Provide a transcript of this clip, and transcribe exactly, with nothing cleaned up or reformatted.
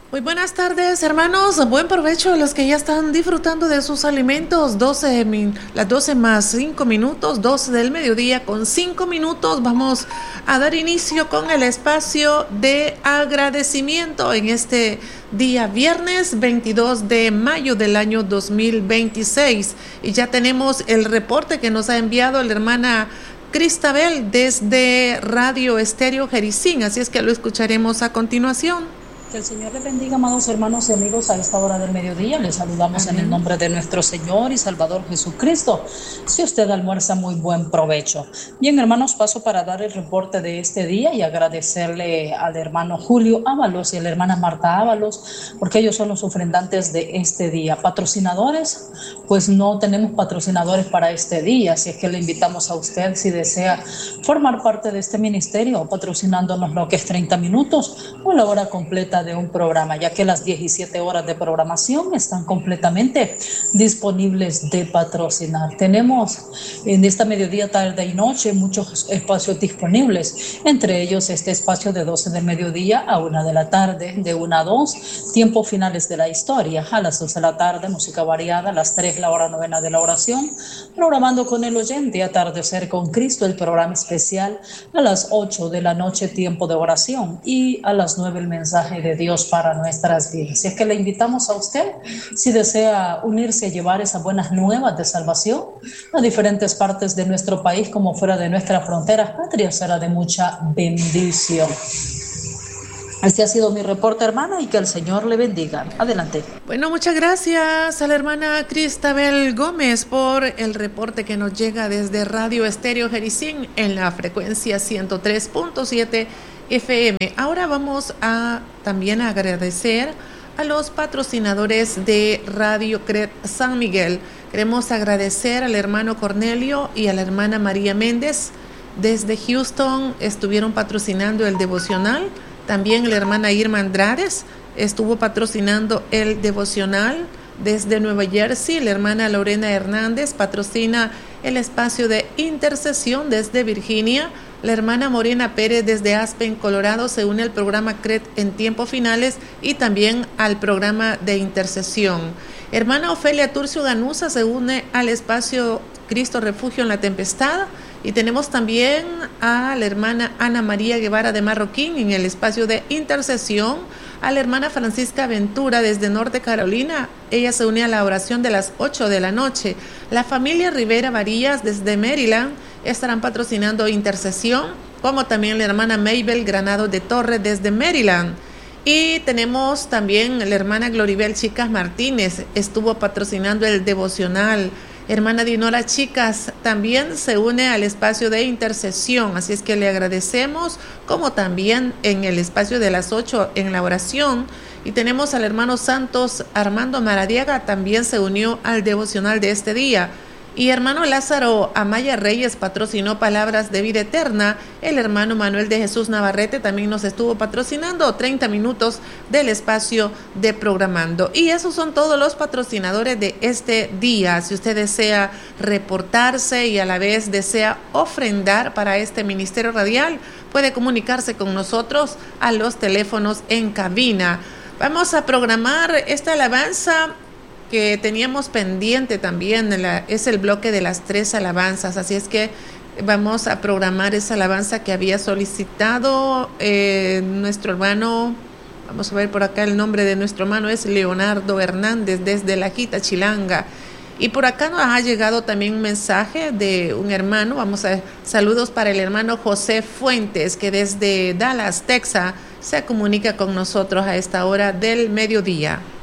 Muy buenas tardes, hermanos. Buen provecho a los que ya están disfrutando de sus alimentos. doce, las doce más cinco minutos, doce del mediodía con cinco minutos. Vamos a dar inicio con el espacio de agradecimiento en este día viernes veintidós de mayo del año dos mil veintiséis. Y ya tenemos el reporte que nos ha enviado la hermana Cristabel desde Radio Estéreo Jericín. Así es que lo escucharemos a continuación. Que el Señor les bendiga, amados hermanos y amigos, a esta hora del mediodía. Les saludamos Amén. En el nombre de nuestro Señor y Salvador Jesucristo. Si usted almuerza, muy buen provecho. Bien, hermanos, paso para dar el reporte de este día y agradecerle al hermano Julio Ábalos y a la hermana Marta Ábalos, porque ellos son los ofrendantes de este día. Patrocinadores, pues no tenemos patrocinadores para este día, así es que le invitamos a usted, si desea formar parte de este ministerio, patrocinándonos lo que es treinta minutos o la hora completa de un programa, ya que las diecisiete horas de programación están completamente disponibles de patrocinar. Tenemos en esta mediodía, tarde y noche muchos espacios disponibles, entre ellos este espacio de doce del mediodía a una de la tarde, de una a dos, tiempos finales de la historia, a las dos de la tarde, música variada, a las tres la hora novena de la oración, programando con el oyente, atardecer con Cristo, el programa especial, a las ocho de la noche, tiempo de oración, y a las nueve el mensaje de Dios para nuestras vidas. Si es que le invitamos a usted, si desea unirse a llevar esas buenas nuevas de salvación a diferentes partes de nuestro país como fuera de nuestras fronteras patrias, será de mucha bendición. Este ha sido mi reporte, hermana, y que el Señor le bendiga. Adelante. Bueno, muchas gracias a la hermana Cristabel Gómez por el reporte que nos llega desde Radio Estéreo Jericín en la frecuencia ciento tres punto siete F M. Ahora vamos a también agradecer a los patrocinadores de Radio C R E T San Miguel. Queremos agradecer al hermano Cornelio y a la hermana María Méndez. Desde Houston estuvieron patrocinando el devocional. También la hermana Irma Andrades estuvo patrocinando el devocional. Desde Nueva Jersey, la hermana Lorena Hernández patrocina el espacio de intercesión. Desde Virginia, la hermana Morena Pérez desde Aspen, Colorado, se une al programa C R E T en tiempos finales y también al programa de intercesión. Hermana Ofelia Turcio Ganuza se une al espacio Cristo Refugio en la Tempestad. Y tenemos también a la hermana Ana María Guevara de Marroquín en el espacio de intercesión, a la hermana Francisca Ventura desde Norte Carolina. Ella se une a la oración de las ocho de la noche. La familia Rivera Varillas desde Maryland estarán patrocinando intercesión, como también la hermana Maybel Granado de Torre desde Maryland. Y tenemos también la hermana Gloribel Chicas Martínez, estuvo patrocinando el devocional. Hermana Dinora Chicas también se une al espacio de intercesión, así es que le agradecemos, como también en el espacio de las ocho en la oración. Y tenemos al hermano Santos Armando Maradiaga, también se unió al devocional de este día. Y hermano Lázaro Amaya Reyes patrocinó Palabras de Vida Eterna. El hermano Manuel de Jesús Navarrete también nos estuvo patrocinando treinta minutos del espacio de programando. Y esos son todos los patrocinadores de este día. Si usted desea reportarse y a la vez desea ofrendar para este ministerio radial, puede comunicarse con nosotros a los teléfonos en cabina. Vamos a programar esta alabanza que teníamos pendiente también, la, es el bloque de las tres alabanzas, así es que vamos a programar esa alabanza que había solicitado eh, nuestro hermano. Vamos a ver por acá, el nombre de nuestro hermano es Leonardo Hernández desde La Quita, Chilanga. Y por acá nos ha llegado también un mensaje de un hermano. Vamos a ver, saludos para el hermano José Fuentes, que desde Dallas, Texas, se comunica con nosotros a esta hora del mediodía.